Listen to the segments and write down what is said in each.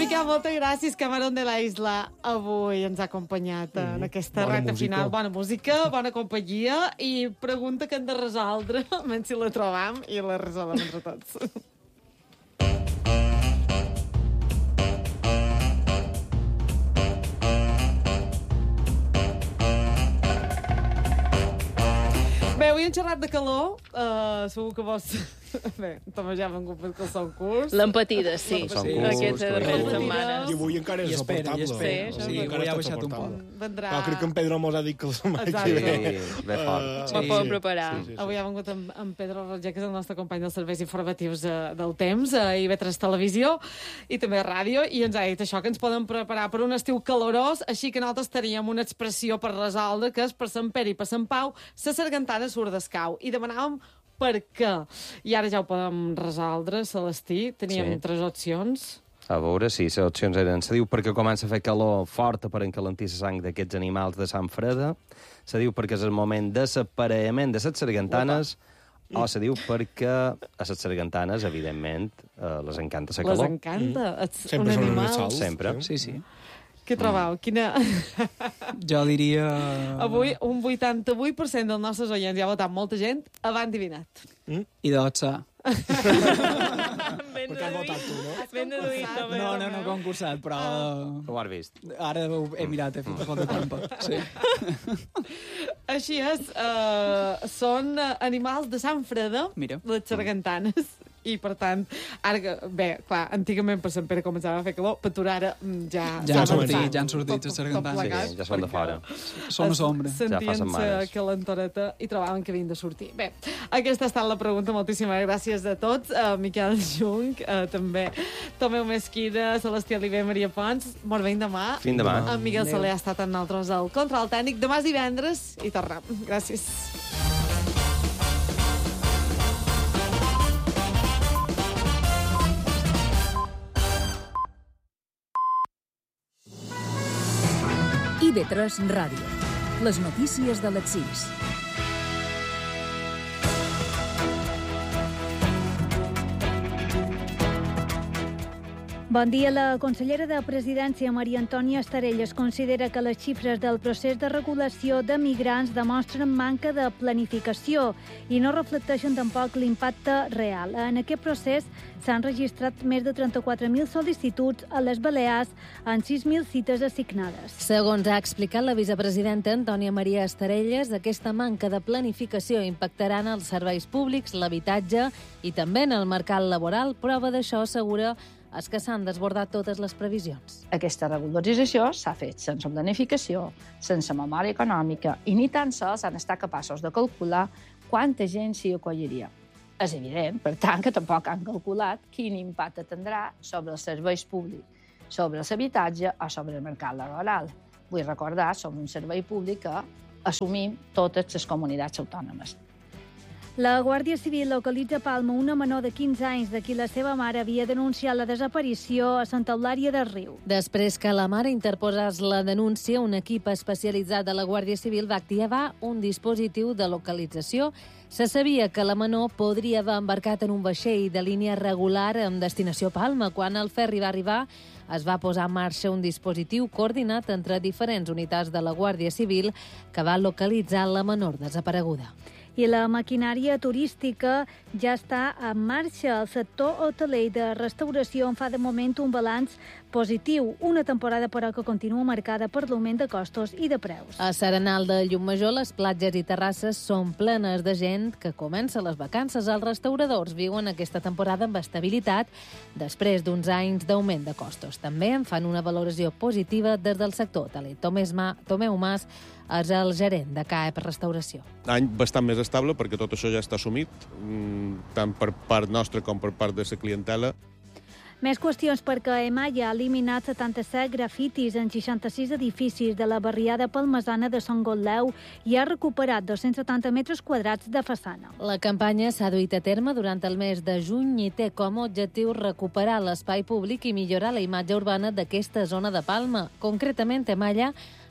Miquel, moltes gràcies. Camarón de la Isla avui ens ha acompanyat en aquesta recta final. Bona música, bona companyia i pregunta que hem de resoldre, menys si la trobam i la resolem entre tots. Bé, avui hem xerrat de calor. Segur que vos... Bé, també ja hem fet que el seu curs. L'empatida, sí. Aquesta setmana. I avui encara és soportable. Sí, encara ha baixat un poc. Vendrà... Però crec que en Pedro mos ha dit que el setmana que ve... Ve fort. Ho poden preparar. Avui ha vengut en Pedro Roger, que és el nostre company dels serveis informatius del temps, a IB3 Televisió i també a ràdio, i ens ha dit això, que ens poden preparar per un estiu calorós, així que nosaltres teníem una expressió per resoldre, que és per Sant Pere i per Sant Pau, sa sargantana surt d'escau. I demanàvem per què. I ara ja ho podem resoldre, Celestí. Teníem 3 opcions. A veure, sí, les opcions eren... Se diu perquè comença a fer calor forta per encalentir la sang d'aquests animals de sang freda. Se diu perquè és el moment de l'aparellament de les sargantanes. O se diu perquè a les sargantanes, evidentment, les encanta la calor. Les encanta. Sempre Un són animal. universals. Sempre. Sí. Què trobeu? Quina... Jo diria... Avui un 88% dels nostres oients ja ha votat molta gent, avant divinat. I d'Otsa. Ben Perquè has votat tu, no? Ben deduït, també. No concursat, però... Ho has vist. Ara ho he mirat, he fet de trampa. Sí. Així és, són animals de sang freda, Mira. les sargantanes, i per tant, ara que, bé, clar, antigament per Sant Pere començava a fer calor, per Tura ara ja han sortit les sargantanes. Sí, ja són de fora. Són a sombra. Ja fa Sentien-se setmanes. calentoreta i trobaven que havien de sortir. Bé, aquesta ha estat la pregunta. Moltíssimes gràcies a tots. Miquel Junc, també Tomeu Mesquida, Celestí Oliver, Maria Pons. Molt bé, demà. Fins demà. En Miguel Soler ha estat amb nosaltres al control tècnic. Demà és divendres i tornem. Gràcies. IB3 Ràdio. Les notícies de les 6. Bon dia. La consellera de Presidència, Maria Antònia Estarelles, considera que les xifres del procés de regulació de migrants demostren manca de planificació i no reflecteixen tampoc l'impacte real. En aquest procés s'han registrat més de 34.000 sol·licituds a les Balears en 6.000 cites assignades. Segons ha explicat la vicepresidenta Antònia Maria Estarelles, aquesta manca de planificació impactarà en els serveis públics, l'habitatge i també en el mercat laboral. Prova d'això, assegura, és que s'han desbordat totes les previsions. Aquesta regularització s'ha fet sense planificació, sense memòria econòmica i ni tan sols han estat capaços de calcular quanta gent s'hi acolliria. És evident, per tant, que tampoc han calculat quin impacte tindrà sobre els serveis públics, sobre l'habitatge o sobre el mercat laboral. Vull recordar, som un servei públic que assumim totes les comunitats autònomes. La Guàrdia Civil localitza a Palma una menor de 15 anys de qui la seva mare havia denunciat la desaparició a Santa Eulària del Riu. Després que la mare interposés la denúncia, un equip especialitzat de la Guàrdia Civil va activar un dispositiu de localització. Se sabia que la menor podria haver embarcat en un vaixell de línia regular amb destinació Palma. Quan el ferri va arribar, es va posar en marxa un dispositiu coordinat entre diferents unitats de la Guàrdia Civil que va localitzar la menor desapareguda. I la maquinària turística ja està en marxa. El sector hoteler de restauració en fa de moment un balanç positiu. Una temporada, però, que continua marcada per l'augment de costos i de preus. A Serenal de Llucmajor, les platges i terrasses són plenes de gent que comença les vacances. Els restauradors viuen aquesta temporada amb estabilitat després d'uns anys d'augment de costos. També en fan una valoració positiva des del sector hoteler. Tomeu Mas és el gerent de CAEP Restauració. Any bastant més estable perquè tot això ja està assumit, tant per part nostra com per part de la clientela. Més qüestions perquè EMAI ha eliminat 77 grafitis en 66 edificis de la barriada palmasana de Sant Gotleu i ha recuperat 270 metres quadrats de façana. La campanya s'ha duit a terme durant el mes de juny i té com a objectiu recuperar l'espai públic i millorar la imatge urbana d'aquesta zona de Palma. Concretament, EMAI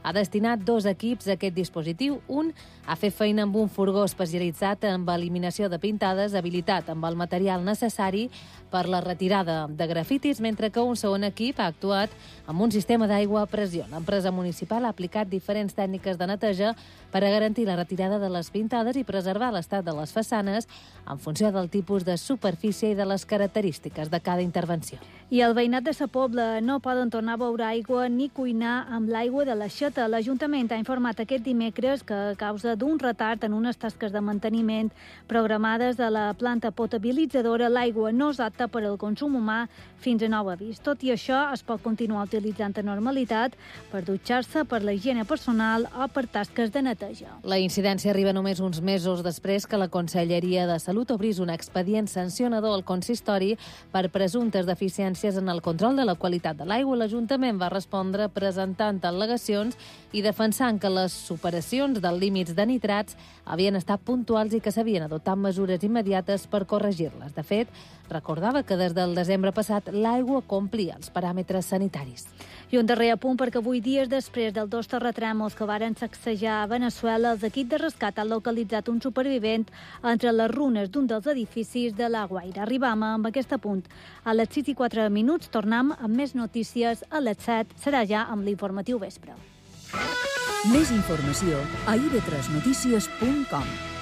ha destinat 2 equips a aquest dispositiu, un a fer feina amb un furgó especialitzat en eliminació de pintades, habilitat amb el material necessari per la retirada de grafitis, mentre que un segon equip ha actuat amb un sistema d'aigua a pressió. L'empresa municipal ha aplicat diferents tècniques de neteja per a garantir la retirada de les pintades i preservar l'estat de les façanes en funció del tipus de superfície i de les característiques de cada intervenció. I el veïnat de Sa Pobla no poden tornar a beure aigua ni cuinar amb l'aigua de l'aixeta. L'Ajuntament ha informat aquest dimecres que a causa d'un retard en unes tasques de manteniment programades de la planta potabilitzadora, l'aigua no és apta per al consum humà fins a nou avís. Tot i això, es pot continuar utilitzant a normalitat per dutxar-se, per la higiene personal o per tasques de neteja. La incidència arriba només uns mesos després que la Conselleria de Salut obrís un expedient sancionador al consistori per presumptes deficiències en el control de la qualitat de l'aigua. L'Ajuntament va respondre presentant al·legacions i defensant que les superacions dels límits de nitrats havien estat puntuals i que s'havien adoptat mesures immediates per corregir-les. De fet, recordava que des del desembre passat l'aigua complia els paràmetres sanitaris. I un darrer apunt, perquè avui, dies després dels 2 terratrèmols que varen sacsejar a Veneçuela, els equips de rescat han localitzat un supervivent entre les runes d'un dels edificis de La Guaira. Arribam amb aquest apunt. A les 6:04 tornem amb més notícies. A les 7 serà ja amb l'informatiu vespre. Més informació a ib3notícies.com.